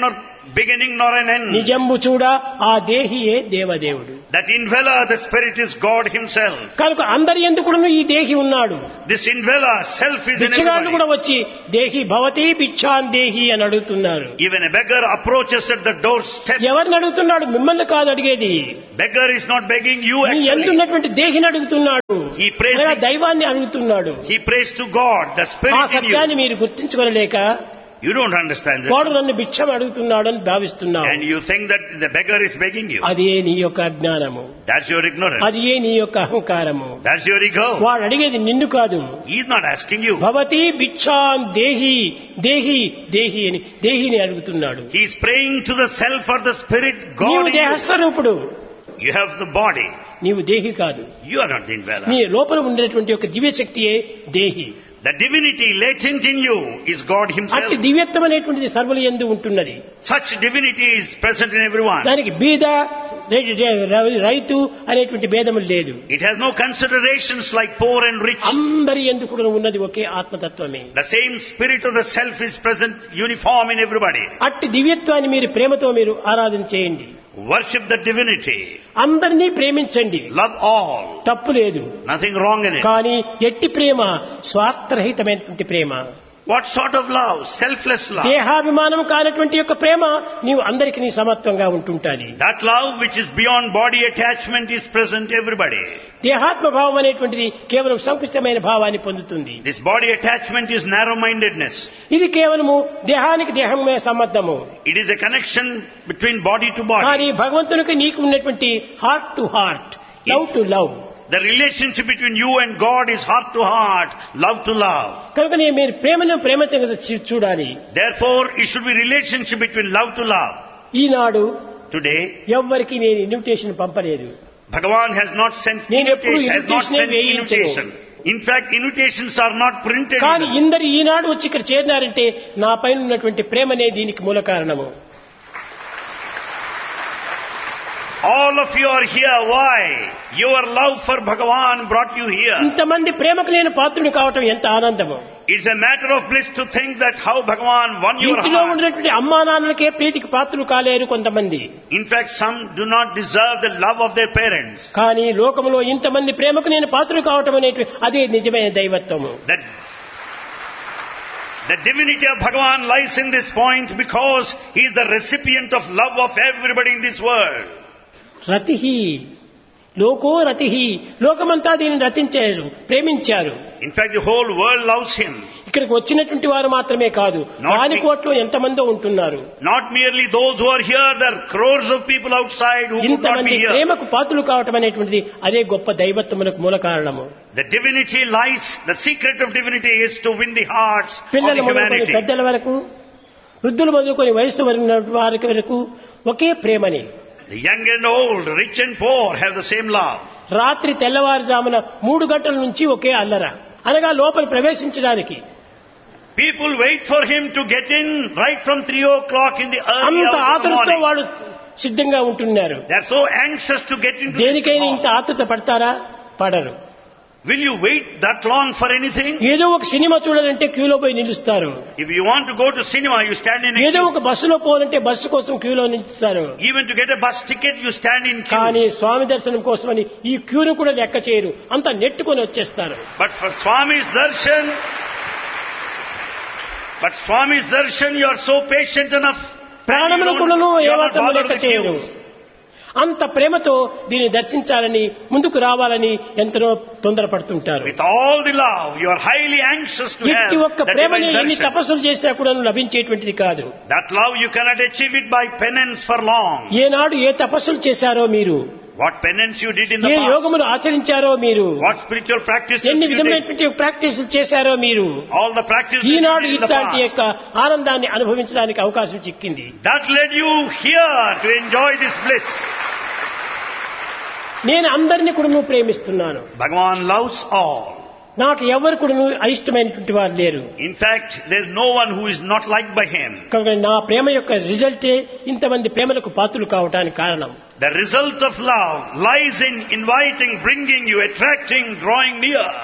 beginning nor an end. నిజంబు చూడ ఆ దేహియే దేవదేవుడు. That indweller, the Spirit, is God Himself. కనుక అందరి యందు కూడాను ఈ దేహి ఉన్నాడు. This indweller, self, is in బిచ్చగాళ్ళు కూడా everybody. వచ్చి దేహి భవతి బిచ్చాన్ దేహి అని అడుగుతున్నారు. Even a beggar approaches at the doorstep. ఎవరిని అడుగుతున్నాడు? మిమ్మల్ని కాదు అడిగేది. Beggar is not begging you నీ actually. ఎందున్నటువంటి దేహిని అడుగుతున్నాడు. He prays అనగా the- దైవాన్ని అడుగుతున్నాడు. He prays to God, the ఆ Spirit in సత్యాన్ని you. మీరు గుర్తించుకోలేక You don't understand వాడు that. నన్ను భిక్షం అడుగుతున్నాడు అని భావిస్తున్నావు. And you think that the beggar is begging you. అదే నీ యొక్క అజ్ఞానము. That's your ignorance. అది ఏ నీ యొక్క అహంకారము. That's your ego. వాడు అడిగేది నిన్ను కాదు. He's not asking you. భవతి భిక్షాన్ దేహి దేహి దేహి అని దేహిని అడుగుతున్నాడు. He's praying to the self or the Spirit, God నీవు in you. దేహస్వరూపుడు. You have the body. నీవు దేహి కాదు. You are not the indweller. నీ లోపల ఉండేటువంటి యొక్క దివ్యశక్తియే దేహి. The divinity latent in you is God Himself. అట్టి దివ్యత్వం అనేటువంటిది సర్వుల యందు ఉంటున్నది. Such divinity is present in everyone. దానికి బీద రైతు అనేటువంటి భేదము లేదు. It has no considerations like poor and rich. అందరి యందు కూడా ఉన్నది ఒకే ఆత్మతత్వమే. The same spirit of the self is present uniform in everybody. అట్టి దివ్యత్వాన్ని మీరు ప్రేమతో మీరు ఆరాధన చేయండి. Worship the divinity. అందరినీ ప్రేమించండి. Love all. తప్పు లేదు. Nothing wrong in it. కానీ ఎట్టి ప్రేమ స్వార్థరహితమైనటువంటి ప్రేమ. What sort of love? Selfless love. దేహాభిమానం కానటువంటి యొక్క ప్రేమ నీవు అందరికి నీ సమత్వంగా ఉంటుంటాది. That love which is beyond body attachment is present everybody. దేహాత్మ భావం అనేటువంటిది కేవలం సంకుచితమైన భావాన్ని పొందుతుంది. This body attachment is narrow-mindedness. ఇది కేవలము దేహానికి దేహమే సంబంధము. It is a connection between body to కానీ body. భగవంతునికి నీకు ఉన్నటువంటి heart to heart, love to love. The relationship between you and God is heart to heart, love to love. కనుక మీరు ప్రేమను ప్రేమతో చూడాలి. Therefore, it should be relationship between love to love. Eenadu Today, ఎవ్వరికి నేను ఇన్విటేషన్ పంపలేదు. Bhagavan has not sent నేను ఎప్పుడు invitation, has not invitation sent వేయించను. invitation. In fact, invitations are not printed. కానీ even. ఇందరు ఈనాడు వచ్చి ఇక్కడ చేరినారంటే నా పైన ఉన్నటువంటి ప్రేమనే దీనికి మూల కారణము. All of you are here. Why? Your love for Bhagavan brought you here. ఇంతమంది ప్రేమకు నేను పాత్రుడు కావటం ఎంత ఆనందము. It's a matter of bliss to think that how Bhagavan won your ఇంటిలో heart. ఉన్నటువంటి అమ్మా నాన్నలకే ప్రీతికి పాత్రులు కాలేరు కొంతమంది. In fact, some do not deserve the love of their parents. కానీ లోకంలో ఇంతమంది ప్రేమకు నేను పాత్రుడు కావటం అనేటువంటి అదే నిజమైన దైవత్వము. The divinity of Bhagavan lies in this point because he is the recipient of love of everybody in this world. రతిహి loco రతిహి, లోకమంతా దీన్ని రతించారు, ప్రేమించారు. In fact, the whole world loves him. ఇక్కడికి వచ్చినటువంటి వారు మాత్రమే కాదు, వాని కోట్లో ఎంతమందో ఉంటున్నారు. Not merely those who are here, there are crores of people outside who could not ఇంతమంది be here. ప్రేమకు పాత్రులు కావటం అనేటువంటిది అదే గొప్ప దైవత్వములకు మూల కారణము. The divinity lies, the secret of divinity is to win the hearts of పిల్లల the మొదలుకొని humanity. పెద్దల వరకు, వృద్ధులు మొదలుకొని వయస్సు వారికి వరకు ఒకే ప్రేమని. The young and old, rich and poor have the same love. రాత్రి తెల్లవారుజామున 3 గంటల నుంచి ఒకే అల్లర, అనగా లోపల ప్రవేశించడానికి. People wait for him to get in right from 3 o'clock in the early అంత hours of the ఆతృతతో morning. వాడు సిద్ధంగా ఉంటున్నారు. They are so anxious to get into this దేనికైనా ఇంత hall. ఆతృత పడతారా? పడరు. Will you wait that long for anything? ఏదో ఒక సినిమా చూడాలంటే క్యూలో పోయి నిలుస్తారు. If you want to go to cinema, you stand in a ఏదో queue. ఒక బస్సులో పోవాలంటే బస్సు కోసం క్యూలో నిలుస్తారు. Even to get a bus ticket, you stand in కానీ queue. స్వామి దర్శనం కోసమని ఈ క్యూను కూడా లెక్క చేయరు, అంతా నెట్టుకొని వచ్చేస్తారు. But for Swami's darshan, you are so patient enough. ప్రాణమును కూడా You are not ఏమాత్రం bothered లెక్క with the చేయరు. queue. అంత ప్రేమతో దీన్ని దర్శించాలని, ముందుకు రావాలని ఎంతో తొందరపడుతుంటారు. With all the love, you are highly anxious to have ఎట్టి ఒక్క that ప్రేమని divine ఎన్ని darshan. తపస్సులు చేసినా కూడా లభించేటువంటిది కాదు. That love you cannot achieve it by penance for long. ఏనాడు ఏ తపస్సులు చేశారో మీరు, What penance you did in the A past. యోగములు ఆచరించారో మీరు, What spiritual practices ఎన్ని you did. విధమైనటువంటి ప్రాక్టీస్ చేశారో మీరు, All the practices you Eenadu did in the ఇట్లాంటి past. యొక్క ఆనందాన్ని అనుభవించడానికి అవకాశం చిక్కింది. That led you here to enjoy this bliss. నేను అందరినీ కూడా ప్రేమిస్తున్నాను. Bhagavan loves all. నాకు ఎవరు కూడా అయిష్టమైనటువంటి వారు లేరు. In fact, there is no one who is not liked by him. కనుక నా ప్రేమ యొక్క రిజల్టే ఇంతమంది ప్రేమలకు పాత్రలు కావడానికి కారణం. The result of love lies in inviting, bringing you, attracting, drawing near.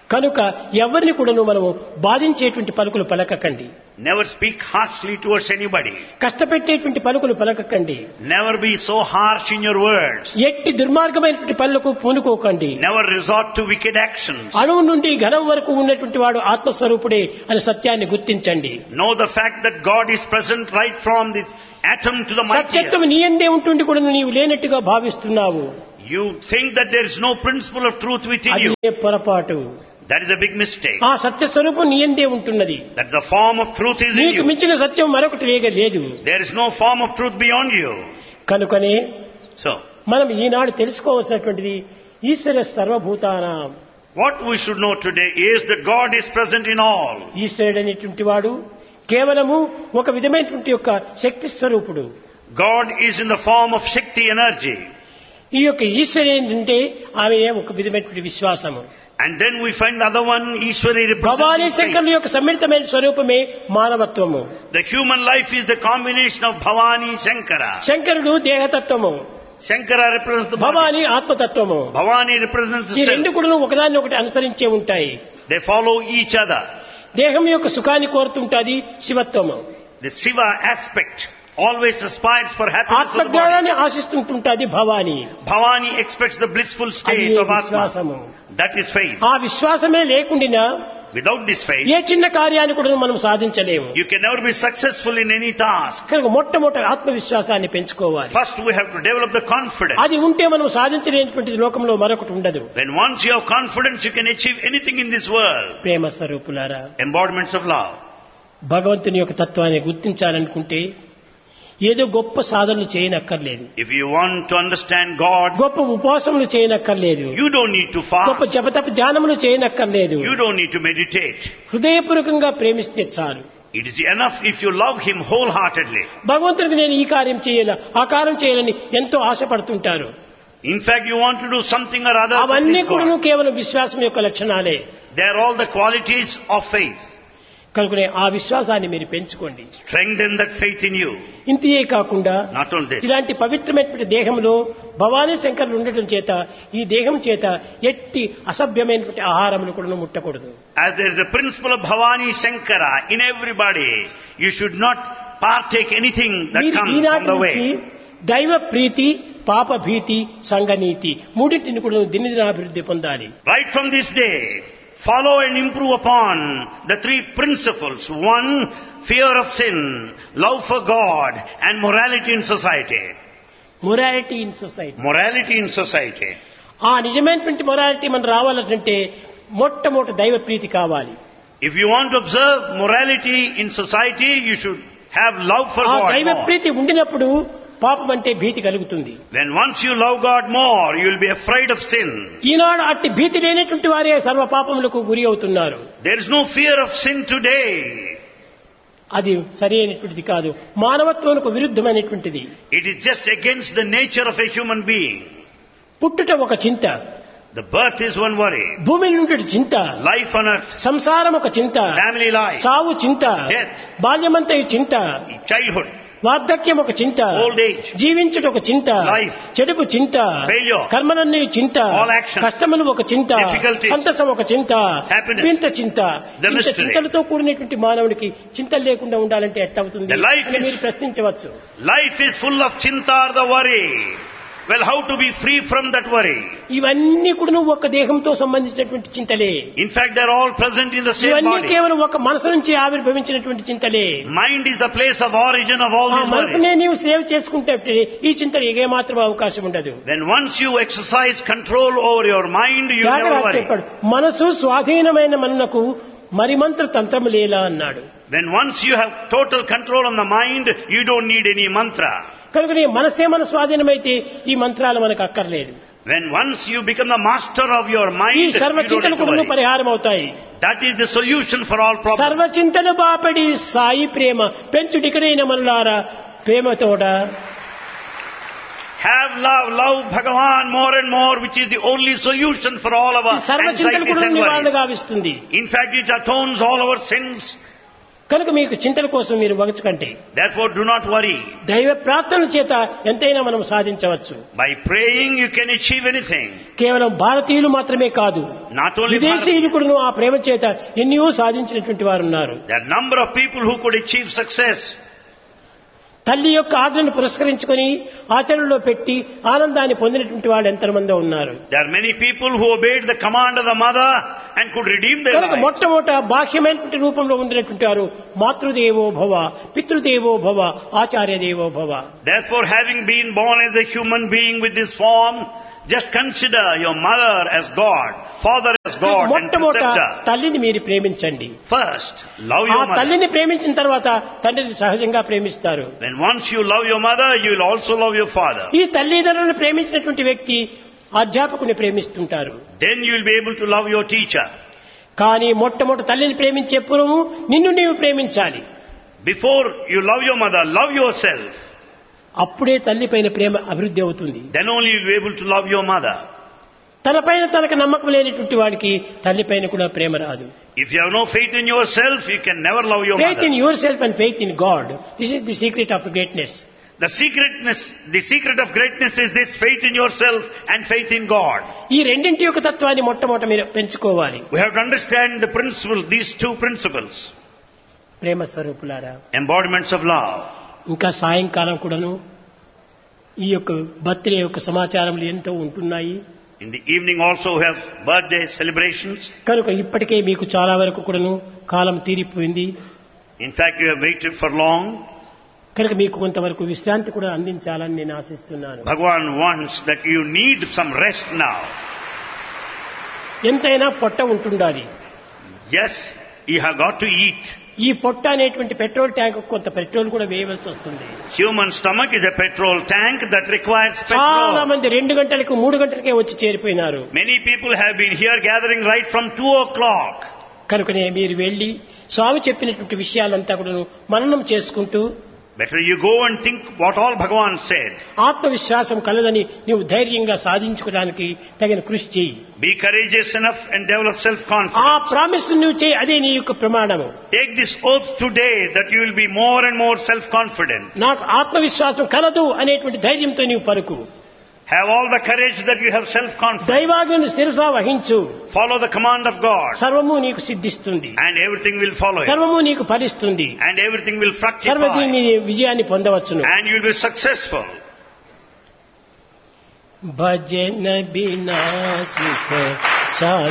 కనుక ఎవరిని కూడాను మనము బాధించేటువంటి పలుకులు పలకకండి. Never speak harshly towards anybody. కష్టపెట్టేటువంటి పలుకులు పలకకండి. Never be so harsh in your words. ఎట్టి దుర్మార్గమైనటువంటి పనులకు పూనుకోకండి. Never resort to wicked actions. అణువు నుండి ఘనం వరకు ఉన్నటువంటి వాడు ఆత్మస్వరూపుడే అనే సత్యాన్ని గుర్తించండి. Know the fact that God is present right from this atom to the mightiest. సత్యత్వం నీ యందే ఉంటుండి కూడా నీవు లేనట్టుగా భావిస్తున్నావు. You think that there is no principle of truth within you. అదే పొరపాటు. That is a big mistake. ఆ సత్య స్వరూపం నీ యందే ఉంటున్నది. That the form of truth is in నీకు you. మించిన సత్యం మరొకటి లేదు. There is no form of truth beyond you. కనుకనే So, మనం ఈనాడు తెలుసుకోవాల్సినటువంటిది ఈశ్వర సర్వభూతానాం. what we should know today is that God is present in all. ఈశ్వరుడు అనేటువంటి వాడు కేవలము ఒక విధమైనటువంటి యొక్క శక్తి స్వరూపుడు. God is in the form of Shakti energy. ఈ యొక్క ఈశ్వరు ఏంటంటే ఆమె ఒక విధమైనటువంటి విశ్వాసము. And then we find the other one, Ishwari, Bhavani representing శంకరుల యొక్క సమ్మిళితమైన స్వరూపమే మానవత్వము. the human life is the combination of Bhavani Shankara. శంకరుడు దేహతత్వము, Shankara represents the body. Bhavani ఆత్మతత్వము. Bhavani represents ఈ the రెండు self. కూడా ఒకదాన్ని ఒకటి అనుసరించే ఉంటాయి. They follow each other. దేహం యొక్క సుఖాన్ని కోరుతుంటాది శివత్వము. The Shiva aspect always aspires for happiness of the body. ఆత్మజ్ఞానాన్ని ఆశిస్తుంటుంటాది Bhavani. Bhavani expects the blissful అది state of Atma. విశ్వాసము. That is faith. ఆ విశ్వాసమే లేకుండా Without this faith, ఏ చిన్న కార్యాన్ని కూడా మనం సాధించలేము. you can never be successful in any task. కనుక మొట్టమొదటి ఆత్మవిశ్వాసాన్ని పెంచుకోవాలి. First we have to develop the confidence. అది ఉంటే మనం సాధించలేనటువంటి లోకంలో మరొకటి ఉండదు. When once you have confidence, you can achieve anything in this world. ప్రేమ స్వరూపులారా, Embodiments of love. భగవంతుని యొక్క తత్వాన్ని గుర్తించాలనుకుంటే ఏదో గొప్ప సాధనలు చేయనక్కర్లేదు. If you want to understand God, గొప్ప ఉపవాసములు చేయనక్కర్లేదు. you don't need to గొప్ప fast. జపతప ధ్యానములు చేయనక్కర్లేదు. You don't need to meditate. హృదయపూర్వకంగా ప్రేమిస్తే చాలు. It is enough if you love Him wholeheartedly. భగవంతుడికి నేను ఈ కార్యం చేయాల ఆ కార్యం చేయాలని ఎంతో ఆశపడుతుంటారు. In fact, you want to do something or other to అవన్నీ please కూడా God. కేవలం విశ్వాసం యొక్క లక్షణాలే. They are all the qualities of faith. కనుకనే ఆ విశ్వాసాన్ని మీరు పెంచుకోండి. Strengthen that faith in you. ఇంతే కాకుండా Not only this. ఇలాంటి పవిత్రమైనటువంటి దేహంలో భవానీ శంకరులు ఉండటం చేత ఈ దేహం చేత ఎట్టి అసభ్యమైనటువంటి ఆహారములు కూడా ముట్టకూడదు. As there is a principle of Bhavani Shankara in everybody, you should not partake anything that మీరు comes ఈనాటి on the నుంచి way. దైవ ప్రీతి, పాప భీతి, సంఘనీతి మూడింటిని కూడా దినదినాభివృద్ధి పొందాలి. Right from this day, follow and improve upon the three principles. One, fear of sin, love for God, and morality in society. Morality in society. Morality in society. ఆ నిజమైనటువంటి మొరాలిటీ మనం రావాలంటే మొట్టమొదటి దైవ ప్రీతి కావాలి. If you want to observe morality in society, you should have love for ఆ God దైవ more. ప్రీతి ఉండినప్పుడు పాపం అంటే భీతి కలుగుతుంది. When once you love God more, you will be afraid of sin. ఈనాడు అట్టి భీతి లేనటువంటి వారే సర్వ పాపములకు గురి అవుతున్నారు. There is no fear of sin today. అది సరి అయినటువంటిది కాదు, మానవత్వానికి విరుద్ధమైనటువంటిది. It is just against the nature of a human being. పుట్టుట ఒక చింత, The birth is one worry. భూమి నుండి చింత, Life on earth, సంసారం ఒక చింత, family life, చావు చింత, Death. బాల్యమంతా చింత, childhood, వార్ధక్యం ఒక చింత, old age, జీవించుట ఒక చింత, Life. చెడుకు చింత, Failure. కర్మలన్నీ చింత, All actions. కష్టములు ఒక చింత, Difficulties. సంతసం ఒక చింత, Happiness. వింత చింత. The ఇంత mystery. చింతలతో కూడినటువంటి మానవుడికి చింతలు లేకుండా ఉండాలంటే ఎట్టవుతుంది The life అని is- మీరు ప్రశ్నించవచ్చు. life is full of chinta or the worry. Well, how to be free from that worry? ఇవన్నీ కూడా ఒక దేహంతో సంబంధించినటువంటి చింతలే. In fact, they are all present in the same ఇవన్నీ body. కేవలం ఒక మనసు నుంచి ఆవిర్భవించినటువంటి చింతలే. Mind is the place of origin of all ఆ these మనసునే worries. నీవు సేవ్ చేసుకుంటే ఈ చింతలు ఏ మాత్రం అవకాశం ఉండదు. Then once you exercise control over your mind, you never జాగ్రత్త worry. చెప్పాడు, మనసు స్వాధీనమైన మనకు మరిమంత్ర తంత్రము లేలా అన్నాడు. When once you have total control on the mind, you don't need any mantra. కనుక నీ మనసే మన స్వాధీనమైతే ఈ మంత్రాలు మనకు అక్కర్లేదు. When once you become the master of your ఈ mind, సర్వ you don't చింతలు need to కూడా worry. పరిహారం అవుతాయి. That is the solution for all సర్వ problems. చింతలు బాపడి సాయి ప్రేమ పెంచుడికనైన మనులారా ప్రేమతోడ Have love, love Bhagavan more and more, which is the only solution for all of ఈ our సర్వ చింతలు anxieties కూడా and నివారణ worries. గావిస్తుంది. In fact, it atones all our sins. కనుక మీకు చింతల కోసం మీరు వగచకండి. Therefore do not worry. దైవ ప్రార్థన చేత ఎంతైనా మనం సాధించవచ్చు. By praying you can achieve anything. కేవలం భారతీయులు మాత్రమే కాదు, Not only విదేశీయులు Bharatians. కూడా ఆ ప్రేమ చేత ఎన్నో సాధించినటువంటి వారు ఉన్నారు. There are a number of people who could achieve success. తల్లి యొక్క ఆజ్ఞను పురస్కరించుకొని ఆచరణలో పెట్టి ఆనందాన్ని పొందినటువంటి వాళ్ళు ఎంతమందో ఉన్నారు. There are many people who obeyed the command of the mother and could redeem their కనుక lives. మొట్టమొదట బాహ్యమైనటువంటి రూపంలో ఉండినటువంటి వారు మాతృదేవో భవ, పితృదేవో భవ, ఆచార్య దేవో భవ. Therefore, having been born as a human being with this form, just consider your mother as God, father as God, and మొట్టమొదట preceptor. తల్లిని మీరు ప్రేమించండి. First, love ఆ your mother. తల్లిని ప్రేమించిన తర్వాత తండ్రిని సహజంగా ప్రేమిస్తారు. Then once you love your mother, you will also love your father. ఈ తల్లిదండ్రులను ప్రేమించినటువంటి వ్యక్తి అధ్యాపకుని ప్రేమిస్తుంటారు. Then you will be able to love your teacher. కానీ మొట్టమొదటి తల్లిని ప్రేమించే పూర్వము నిన్ను నీవు ప్రేమించాలి. Before you love your mother, love yourself. అప్పుడే తల్లి పైన ప్రేమ అభివృద్ధి అవుతుంది. Then only you will be able to love your mother. తనపైన తనకు నమ్మకం లేనటువంటి వాడికి తల్లి పైన కూడా ప్రేమ రాదు. If you have no faith in yourself, you can never love your Faith in mother. yourself and faith in God. This is the secret of greatness. The secret of greatness is this: faith in yourself and faith in God. ఈ రెండింటి యొక్క తత్వాన్ని మొట్టమొదట మీరు పెంచుకోవాలి. We have to understand the principle, these two principles, ప్రేమ స్వరూపులారా, embodiments of love. ఇంకా సాయంకాలం కూడాను ఈ యొక్క బర్త్డే యొక్క సమాచారములు ఎంతో ఉంటున్నాయి. In the evening also we have birthday celebrations. కనుక ఇప్పటికే మీకు చాలా వరకు కూడాను కాలం తీరిపోయింది. In fact, you have waited for long. కనుక మీకు కొంతవరకు విశ్రాంతి కూడా అందించాలని నేను ఆశిస్తున్నాను. Bhagavan wants that you need some rest now. ఎంతైనా పొట్ట ఉంటుండాలి. Yes, you have got to eat. ఈ పొట్ట అనేటువంటి పెట్రోల్ ట్యాంక్ కొంత పెట్రోల్ కూడా వేయవలసి వస్తుంది. Human stomach is a petrol tank that requires చాలా petrol. మంది 2 గంటలకు 3 గంటలకే వచ్చి చేరిపోయినారు. Many people have been here gathering right from 2 o'clock. కనుకనే మీరు వెళ్లి స్వామి చెప్పినటువంటి విషయాలంతా కూడా మననం చేసుకుంటూ Better you go and think what all Bhagavan said. ఆత్మవిశ్వాసం కలదని నీవు ధైర్యంగా సాధించుకోవడానికి తగిన కృషి చేయి. Be courageous enough and develop ఆ self-confidence. ప్రామిస్ నువ్వు చేయి, అదే నీ యొక్క ప్రమాణము. Take this oath today that you will be more and more self-confident. నాకు ఆత్మవిశ్వాసం కలదు అనేటువంటి ధైర్యంతో నీవు పలుకు. Have all the courage that you have self-confidence. దైవాజ్ఞను శిరసా వహించు. Follow the command of God సర్వము నీకు సిద్ధిస్తుంది, and everything will follow you. సర్వము నీకు ఫలిస్తుంది, And everything will సర్వది fructify నీ విజయాన్ని పొందవచ్చును. and you will be successful. భజన బినా సుఖ